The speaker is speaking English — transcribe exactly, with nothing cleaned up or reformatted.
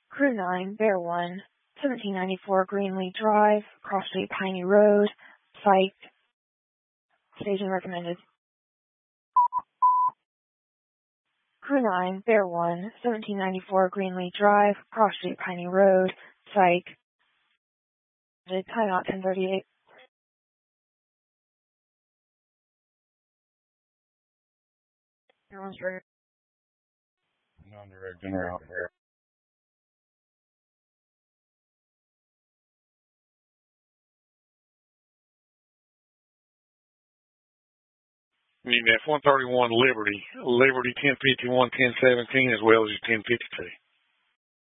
Crew nine, Bear one, seventeen ninety-four Greenlee Drive, Cross Street Piney Road, Psych. Station recommended. Crew nine, Bear one, seventeen ninety-four Greenlee Drive, Cross Street Piney Road, Psych. Timeout ten thirty-eight. Everyone's ready. Non-direct in route. You F one thirty-one Liberty, Liberty ten fifty-one ten seventeen as well as your ten fifty-two.